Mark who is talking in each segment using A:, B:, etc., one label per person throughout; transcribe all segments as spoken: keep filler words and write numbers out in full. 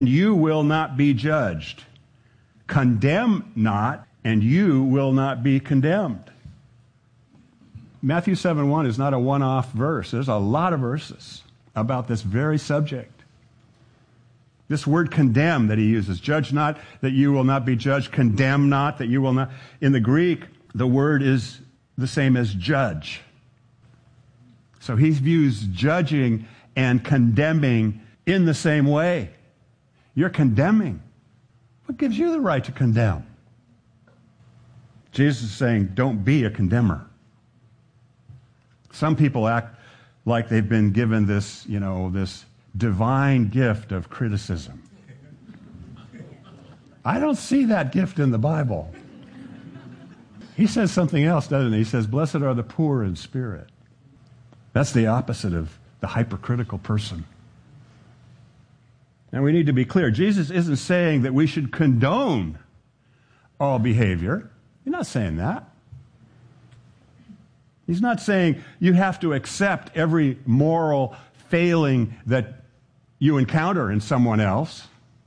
A: You will not be judged. Condemn not, and you will not be condemned. Matthew seven one is not a one-off verse. There's a lot of verses about this very subject. This word condemn that he uses, judge not that you will not be judged, condemn not that you will not. In the Greek, the word is the same as judge. So he views judging and condemning in the same way. You're condemning. What gives you the right to condemn? Jesus is saying, don't be a condemner. Some people act like they've been given this, you know, this divine gift of criticism. I don't see that gift in the Bible. He says something else, doesn't he? He says, blessed are the poor in spirit. That's the opposite of the hypercritical person. Now we need to be clear. Jesus isn't saying that we should condone all behavior. He's not saying that. He's not saying you have to accept every moral failing that you encounter in someone else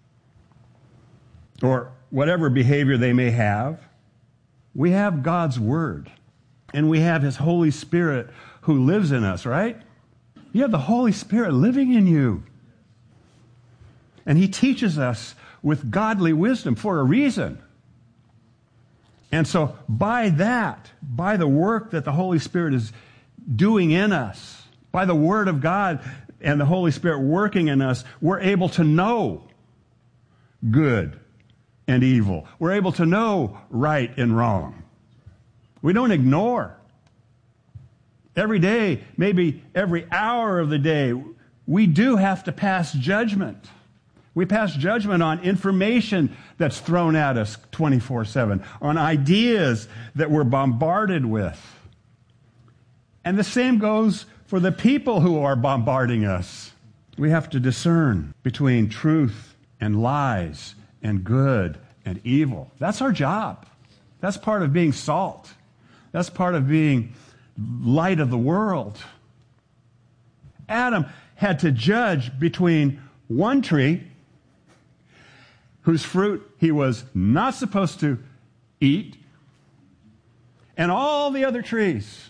A: or whatever behavior they may have. We have God's Word, and we have His Holy Spirit who lives in us, right? You have the Holy Spirit living in you. And He teaches us with godly wisdom for a reason. And so by that, by the work that the Holy Spirit is doing in us, by the Word of God and the Holy Spirit working in us, we're able to know good and evil. We're able to know right and wrong. We don't ignore. Every day, maybe every hour of the day, we do have to pass judgment. We pass judgment on information that's thrown at us twenty-four seven, on ideas that we're bombarded with. And the same goes for the people who are bombarding us. We have to discern between truth and lies and good and evil. That's our job. That's part of being salt. That's part of being light of the world. Adam had to judge between one tree whose fruit he was not supposed to eat, and all the other trees.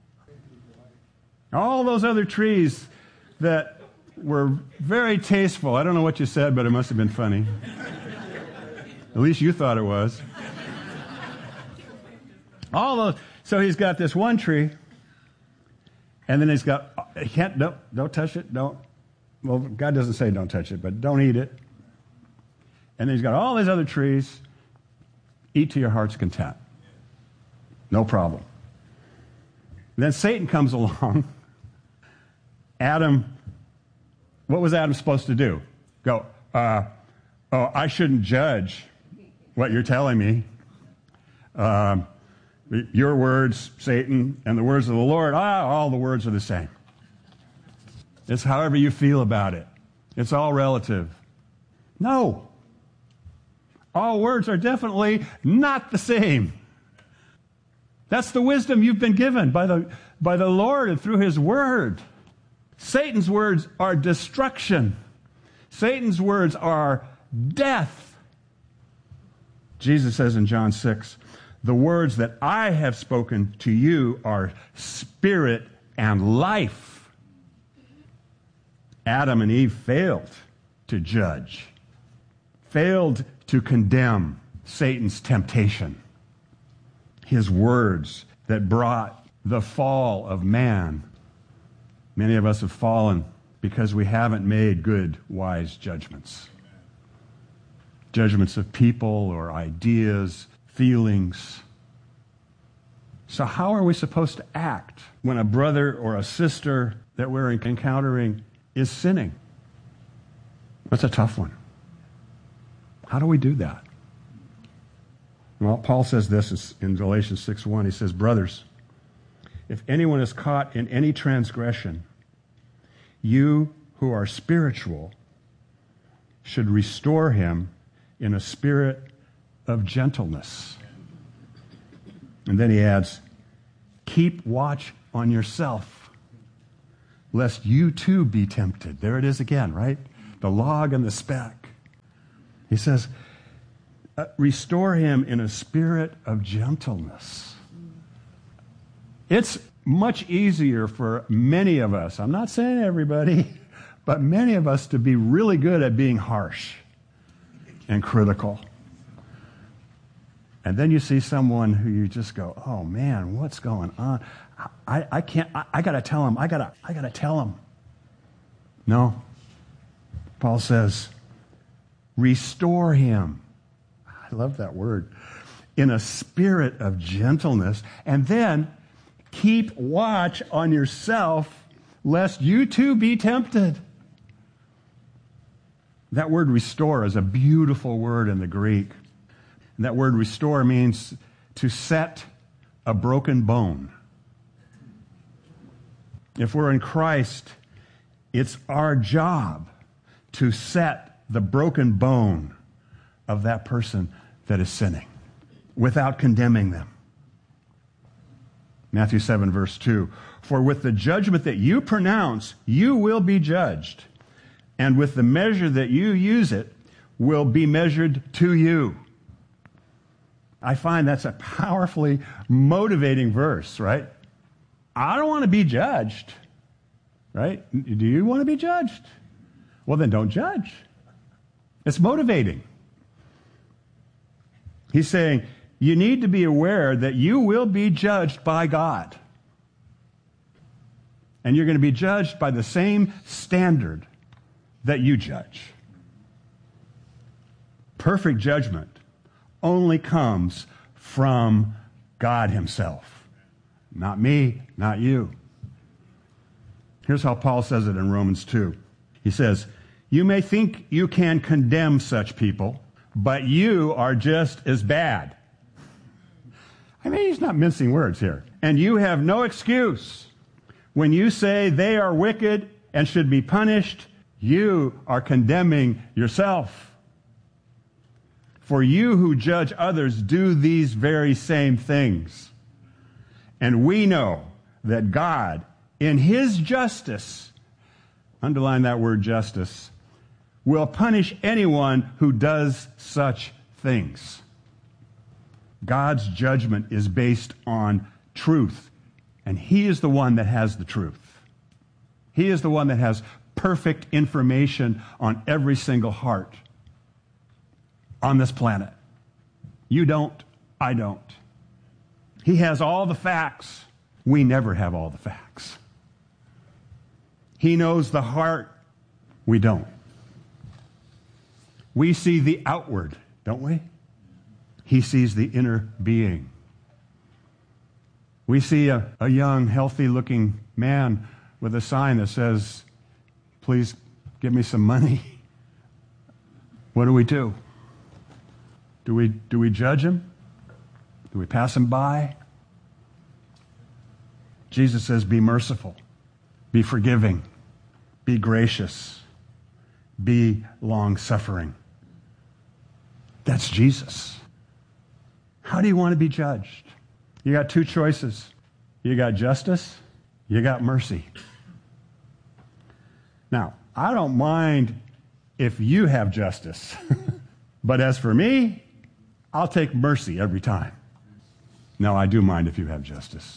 A: All those other trees that were very tasteful. I don't know what you said, but it must have been funny. At least you thought it was. All those. So he's got this one tree, and then he's got, he can't, don't, don't touch it, don't. Well, God doesn't say don't touch it, but don't eat it. And then he's got all these other trees. Eat to your heart's content. No problem. And then Satan comes along. Adam, what was Adam supposed to do? Go, uh, oh, I shouldn't judge what you're telling me. Um, your words, Satan, and the words of the Lord, ah, all the words are the same. It's however you feel about it. It's all relative. No. All words are definitely not the same. That's the wisdom you've been given by the, by the Lord and through His Word. Satan's words are destruction. Satan's words are death. Jesus says in John six, the words that I have spoken to you are spirit and life. Adam and Eve failed to judge, failed to condemn Satan's temptation. His words that brought the fall of man. Many of us have fallen because we haven't made good, wise judgments. Judgments of people or ideas, feelings. So how are we supposed to act when a brother or a sister that we're encountering is sinning? That's a tough one. How do we do that? Well, Paul says this in Galatians six one. He says, brothers, if anyone is caught in any transgression, you who are spiritual should restore him in a spirit of gentleness. And then he adds, keep watch on yourself, lest you too be tempted. There it is again, right? The log and the speck. He says, uh, restore him in a spirit of gentleness. It's much easier for many of us, I'm not saying everybody, but many of us to be really good at being harsh and critical. And then you see someone who you just go, oh man, what's going on? I, I can't, I, I gotta tell him, I gotta, I gotta tell him. No. Paul says, restore him. I love that word. In a spirit of gentleness. And then keep watch on yourself, lest you too be tempted. That word restore is a beautiful word in the Greek. And that word restore means to set a broken bone. If we're in Christ, it's our job to set the broken bone of that person that is sinning without condemning them. Matthew seven, verse two. For with the judgment that you pronounce, you will be judged. And with the measure that you use it, will be measured to you. I find that's a powerfully motivating verse, right? I don't want to be judged, right? Do you want to be judged? Well, then don't judge. It's motivating. He's saying, you need to be aware that you will be judged by God. And you're going to be judged by the same standard that you judge. Perfect judgment only comes from God himself. Not me, not you. Here's how Paul says it in Romans two. He says, you may think you can condemn such people, but you are just as bad. I mean, he's not mincing words here. And you have no excuse. When you say they are wicked and should be punished, you are condemning yourself. For you who judge others do these very same things. And we know that God, in his justice, underline that word justice, will punish anyone who does such things. God's judgment is based on truth, and he is the one that has the truth. He is the one that has perfect information on every single heart on this planet. You don't, I don't. He has all the facts. We never have all the facts. He knows the heart. We don't. We see the outward, don't we? He sees the inner being. We see a, a young, healthy-looking man with a sign that says, please give me some money. What do we do? Do we, do we judge him? Do we pass him by? Jesus says, be merciful, be forgiving, be gracious, be long-suffering. That's Jesus. How do you want to be judged? You got two choices. You got justice, you got mercy. Now, I don't mind if you have justice, but as for me, I'll take mercy every time. No, I do mind if you have justice.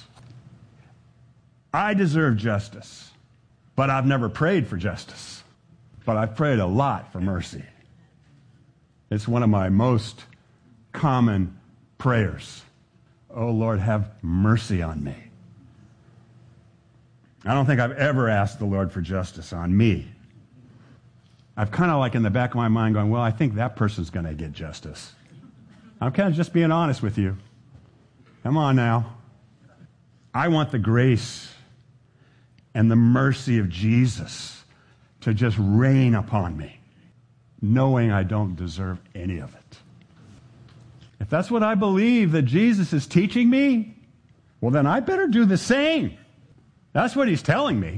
A: I deserve justice, but I've never prayed for justice. But I've prayed a lot for mercy. It's one of my most common prayers. Oh, Lord, have mercy on me. I don't think I've ever asked the Lord for justice on me. I've kind of like in the back of my mind going, well, I think that person's going to get justice. I'm kind of just being honest with you. Come on now. I want the grace and the mercy of Jesus to just rain upon me, knowing I don't deserve any of it. If that's what I believe that Jesus is teaching me, well, then I better do the same. That's what he's telling me.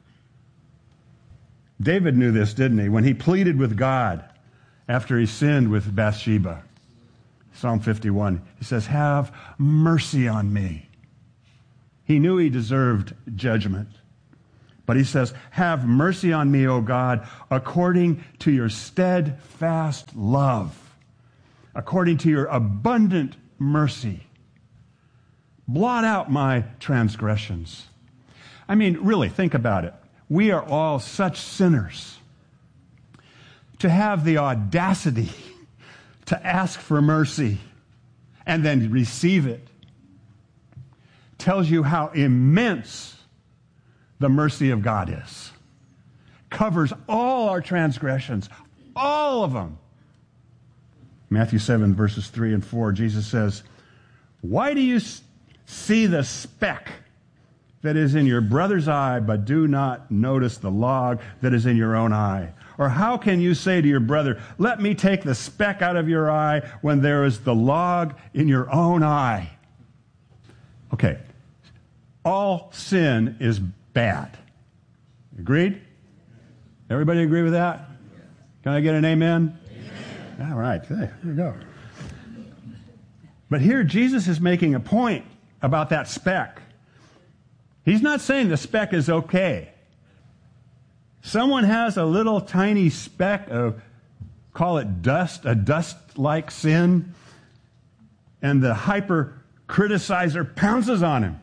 A: David knew this, didn't he? When he pleaded with God after he sinned with Bathsheba. Psalm fifty-one, he says, have mercy on me. He knew he deserved judgment, But he says, have mercy on me, O God, according to your steadfast love, according to your abundant mercy. Blot out my transgressions. I mean, really, think about it. We are all such sinners. To have the audacity to ask for mercy and then receive it tells you how immense the mercy of God is. Covers all our transgressions, all of them. Matthew seven, verses three and four, Jesus says, why do you see the speck that is in your brother's eye, but do not notice the log that is in your own eye? Or how can you say to your brother, let me take the speck out of your eye when there is the log in your own eye? Okay, all sin is bad. Agreed? Everybody agree with that? Can I get an amen? Amen. All right, there you go. But here Jesus is making a point about that speck. He's not saying the speck is okay. Someone has a little tiny speck of, call it dust, a dust-like sin, and the hyper-criticizer pounces on him.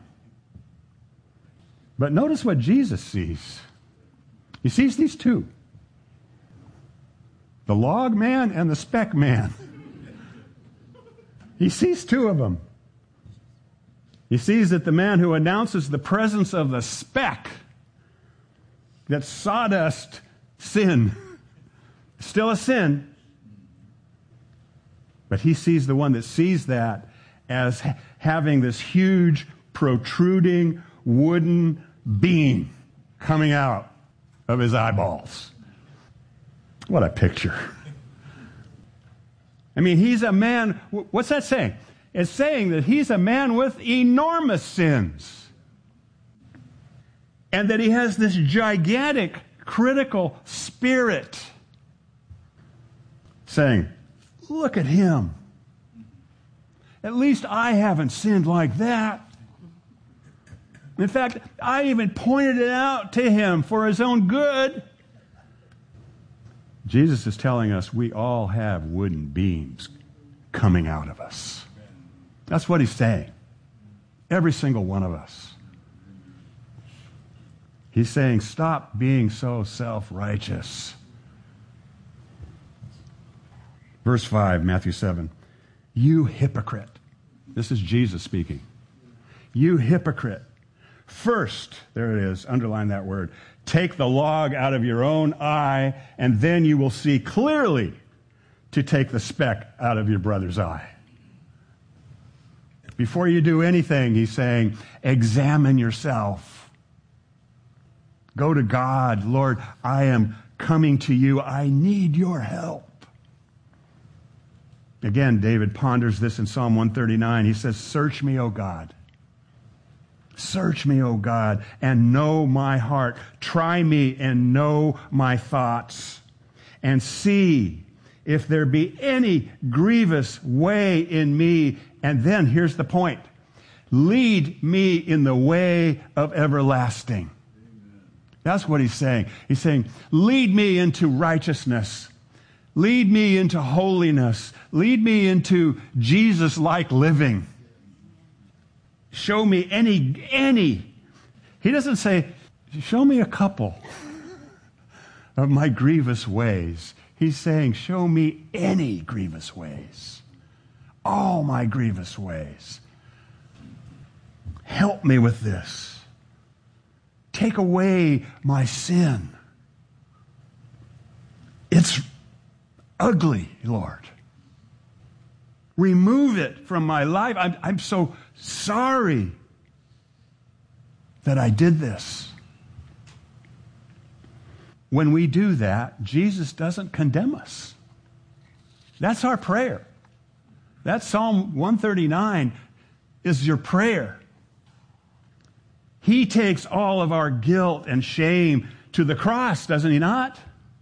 A: But notice what Jesus sees. He sees these two. The log man and the speck man. He sees two of them. He sees that the man who announces the presence of the speck, that sawdust sin, still a sin, but he sees the one that sees that as ha- having this huge, protruding, wooden beam coming out of his eyeballs. What a picture. I mean, he's a man, what's that saying? It's saying that he's a man with enormous sins. And that he has this gigantic, critical spirit saying, look at him. At least I haven't sinned like that. In fact, I even pointed it out to him for his own good. Jesus is telling us we all have wooden beams coming out of us. That's what he's saying. Every single one of us. He's saying, stop being so self-righteous. Verse five, Matthew seven. You hypocrite. This is Jesus speaking. You hypocrite. First, there it is, underline that word. Take the log out of your own eye, and then you will see clearly to take the speck out of your brother's eye. Before you do anything, he's saying, examine yourself. Go to God. Lord, I am coming to you. I need your help. Again, David ponders this in Psalm one thirty-nine. He says, search me, O God. Search me, O God, and know my heart. Try me and know my thoughts. And see if there be any grievous way in me. And then, here's the point. Lead me in the way of everlasting. That's what he's saying. He's saying, lead me into righteousness. Lead me into holiness. Lead me into Jesus-like living. Show me any, any. He doesn't say, show me a couple of my grievous ways. He's saying, show me any grievous ways. All my grievous ways. Help me with this. Take away my sin. It's ugly, Lord. Remove it from my life. I'm, I'm so sorry that I did this. When we do that, Jesus doesn't condemn us. That's our prayer. That Psalm one thirty-nine is your prayer. He takes all of our guilt and shame to the cross, doesn't he not?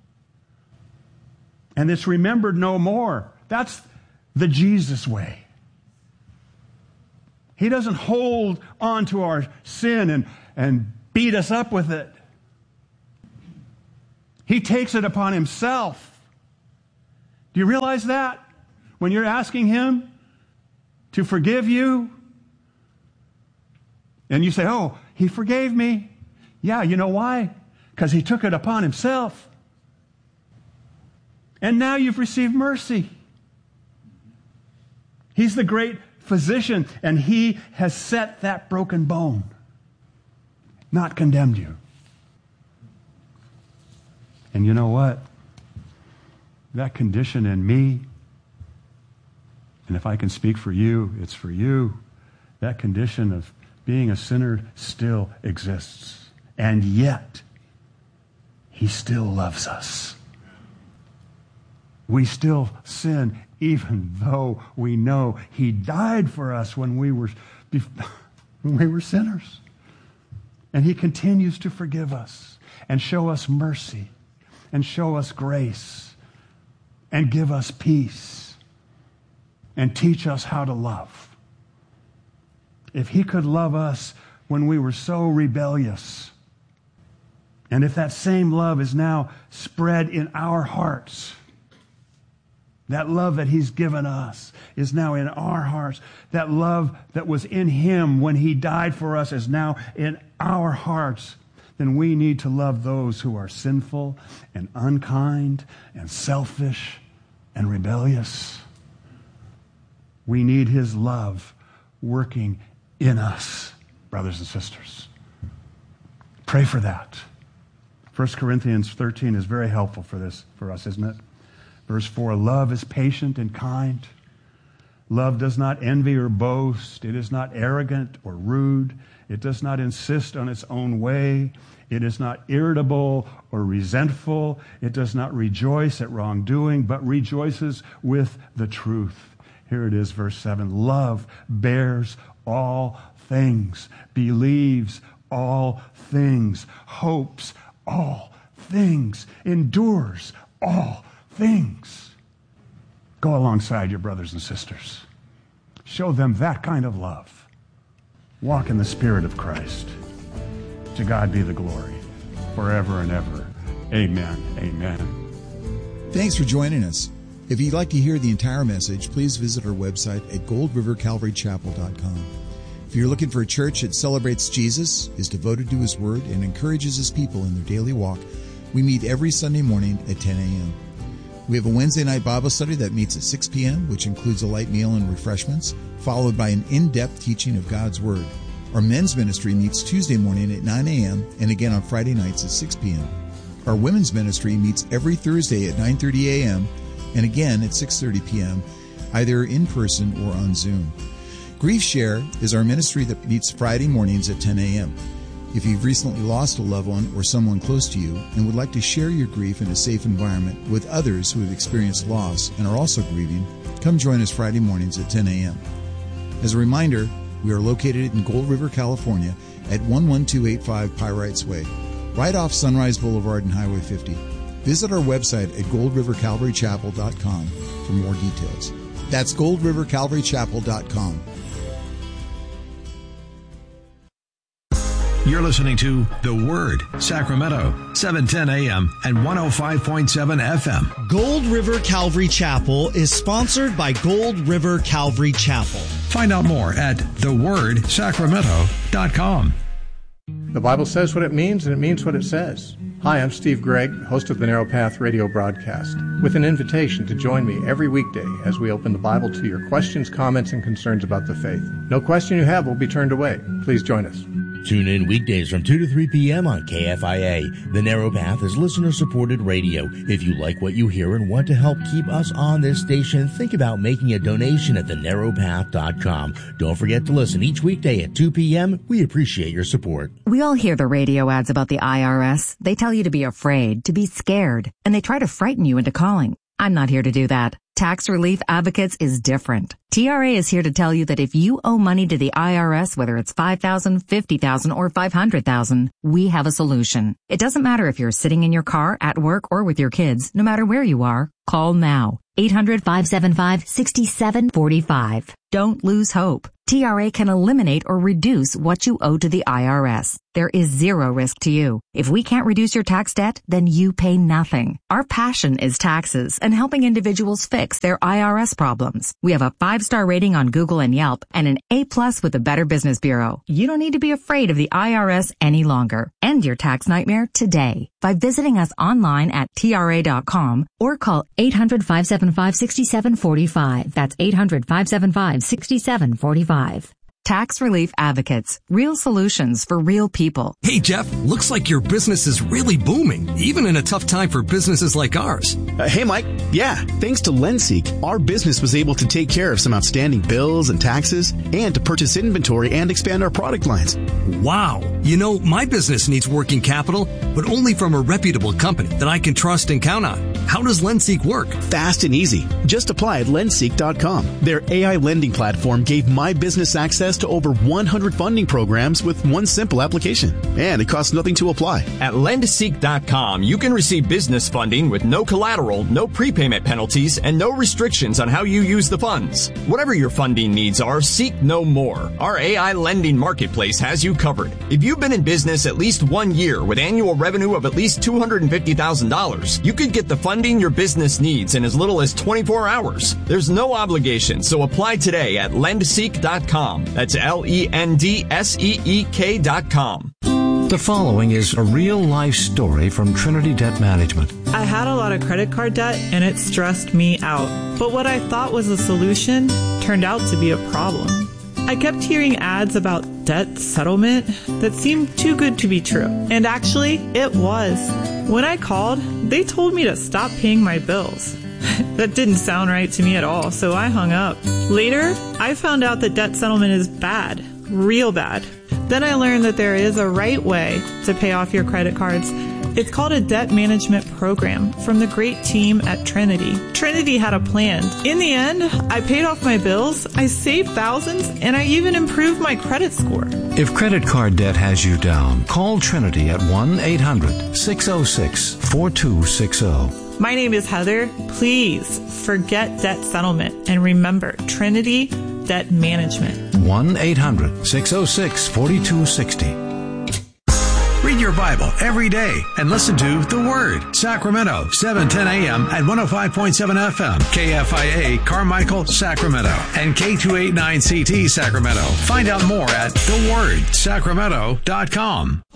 A: And it's remembered no more. That's the Jesus way. He doesn't hold on to our sin and, and beat us up with it. He takes it upon himself. Do you realize that? When you're asking him to forgive you, and you say, oh, he forgave me. Yeah, you know why? Because he took it upon himself. And now you've received mercy. He's the great physician, and he has set that broken bone, not condemned you. And you know what? That condition in me, and if I can speak for you, it's for you, that condition of being a sinner still exists. And yet, he still loves us. We still sin, even though we know he died for us when we were, when we were sinners. And he continues to forgive us and show us mercy and show us grace and give us peace and teach us how to love. If he could love us when we were so rebellious, and if that same love is now spread in our hearts, that love that he's given us is now in our hearts. That love that was in him when he died for us is now in our hearts. Then we need to love those who are sinful and unkind and selfish and rebellious. We need his love working in us, brothers and sisters. Pray for that. First Corinthians thirteen is very helpful for this, for us, isn't it? Verse four, love is patient and kind. Love does not envy or boast. It is not arrogant or rude. It does not insist on its own way. It is not irritable or resentful. It does not rejoice at wrongdoing, but rejoices with the truth. Here it is, verse seven. Love bears all things, believes all things, hopes all things, endures all things. Go alongside your brothers and sisters. Show them that kind of love. Walk in the Spirit of Christ. To God be the glory forever and ever. Amen. Amen.
B: Thanks for joining us. If you'd like to hear the entire message, please visit our website at gold river calvary chapel dot com. If you're looking for a church that celebrates Jesus, is devoted to his word, and encourages his people in their daily walk, we meet every Sunday morning at ten a.m. We have a Wednesday night Bible study that meets at six p.m., which includes a light meal and refreshments, followed by an in-depth teaching of God's Word. Our men's ministry meets Tuesday morning at nine a.m. and again on Friday nights at six p.m. Our women's ministry meets every Thursday at nine thirty a.m. and again at six thirty p.m., either in person or on Zoom. Grief Share is our ministry that meets Friday mornings at ten a.m. If you've recently lost a loved one or someone close to you and would like to share your grief in a safe environment with others who have experienced loss and are also grieving, come join us Friday mornings at ten a.m. As a reminder, we are located in Gold River, California at one one two eight five Pyrites Way, right off Sunrise Boulevard and Highway fifty. Visit our website at gold river calvary chapel dot com for more details. That's gold river calvary chapel dot com.
C: You're listening to The Word, Sacramento, seven ten a.m. and one oh five point seven F M.
D: Gold River Calvary Chapel is sponsored by Gold River Calvary Chapel.
C: Find out more at the word sacramento dot com.
E: The Bible says what it means, and it means what it says. Hi, I'm Steve Gregg, host of the Narrow Path radio broadcast, with an invitation to join me every weekday as we open the Bible to your questions, comments, and concerns about the faith. No question you have will be turned away. Please join us.
F: Tune in weekdays from two to three p.m. on K F I A. The Narrow Path is listener-supported radio. If you like what you hear and want to help keep us on this station, think about making a donation at the narrow path dot com. Don't forget to listen each weekday at two p.m. We appreciate your support.
G: We all hear the radio ads about the I R S. They tell you to be afraid, to be scared, and they try to frighten you into calling. I'm not here to do that. Tax Relief Advocates is different. T R A is here to tell you that if you owe money to the I R S, whether it's five thousand dollars, fifty thousand dollars, or five hundred thousand dollars, we have a solution. It doesn't matter if you're sitting in your car, at work, or with your kids. No matter where you are, call now. eight hundred, five seven five, six seven four five. Don't lose hope. T R A can eliminate or reduce what you owe to the I R S. There is zero risk to you. If we can't reduce your tax debt, then you pay nothing. Our passion is taxes and helping individuals fix their I R S problems. We have a five-star rating on Google and Yelp and an A-plus with the Better Business Bureau. You don't need to be afraid of the I R S any longer. End your tax nightmare today by visiting us online at T R A dot com or call eight hundred, five seven five, six seven four five. That's eight hundred, five seven five, six seven four five. Tax Relief Advocates. Real solutions for real people.
H: Hey, Jeff, looks like your business is really booming, even in a tough time for businesses like ours.
I: Uh, hey, Mike. Yeah, thanks to LendSeek, our business was able to take care of some outstanding bills and taxes and to purchase inventory and expand our product lines.
H: Wow. You know, my business needs working capital, but only from a reputable company that I can trust and count on. How does LendSeek work?
I: Fast and easy. Just apply at lendseek dot com. Their A I lending platform gave my business access to over one hundred funding programs with one simple application. And it costs nothing to apply.
J: At lendseek dot com, you can receive business funding with no collateral, no prepayment penalties, and no restrictions on how you use the funds. Whatever your funding needs are, seek no more. Our A I lending marketplace has you covered. If you've been in business at least one year with annual revenue of at least two hundred fifty thousand dollars, you could get the funding your business needs in as little as twenty-four hours. There's no obligation, so apply today at lendseek dot com. That's L E N D S E E K dot com.
C: The following is a real-life story from Trinity Debt Management.
K: I had a lot of credit card debt, and it stressed me out. But what I thought was a solution turned out to be a problem. I kept hearing ads about debt settlement that seemed too good to be true. And actually, it was. When I called, they told me to stop paying my bills. That didn't sound right to me at all, so I hung up. Later, I found out that debt settlement is bad, real bad. Then I learned that there is a right way to pay off your credit cards. It's called a debt management program from the great team at Trinity. Trinity had a plan. In the end, I paid off my bills, I saved thousands, and I even improved my credit score.
C: If credit card debt has you down, call Trinity at one eight hundred, six oh six, four two six oh.
K: My name is Heather. Please forget debt settlement and remember Trinity Debt Management.
C: one eight hundred, six oh six, four two six oh. Read your Bible every day and listen to The Word. Sacramento, seven ten a.m. at one oh five point seven F M. K F I A, Carmichael, Sacramento. And K two eighty-nine C T, Sacramento. Find out more at the word sacramento dot com.